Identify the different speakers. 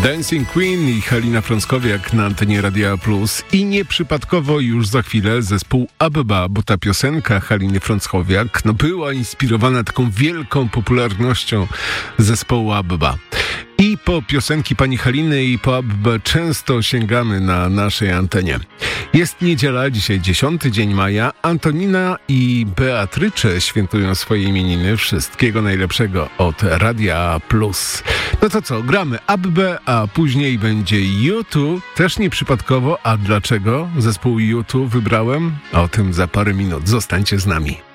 Speaker 1: Dancing Queen i Halina Frąckowiak na antenie Radia Plus. I nieprzypadkowo już za chwilę zespół ABBA, bo ta piosenka Haliny Frąckowiak była inspirowana taką wielką popularnością zespołu ABBA. I po piosenki pani Haliny i po ABBA często sięgamy na naszej antenie. Jest niedziela, dzisiaj 10 dzień maja. Antonina i Beatrycze świętują swoje imieniny. Wszystkiego najlepszego od Radia Plus. No to co, gramy ABBA, a później będzie U2. Też nieprzypadkowo. A dlaczego zespół U2 wybrałem? O tym za parę minut. Zostańcie z nami.